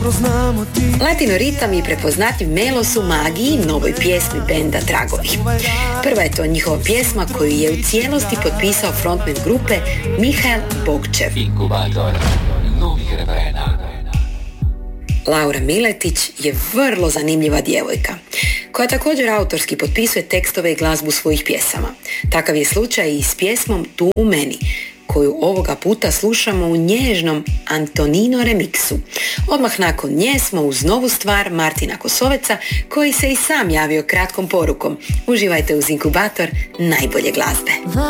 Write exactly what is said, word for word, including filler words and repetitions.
Latino ritam i prepoznatljiv melos u magiji novoj pjesmi benda Tragovi. Prva je to njihova pjesma koju je u cijelosti potpisao frontman grupe Mihael Bogčev. Laura Miletić je vrlo zanimljiva djevojka, koja također autorski potpisuje tekstove i glazbu svojih pjesama. Takav je slučaj i s pjesmom Tu u meni, koju ovoga puta slušamo u nježnom Antonino remiksu. Odmah nakon nje smo uz novu stvar Martina Kosoveca, koji se i sam javio kratkom porukom. Uživajte uz Inkubator najbolje glazbe.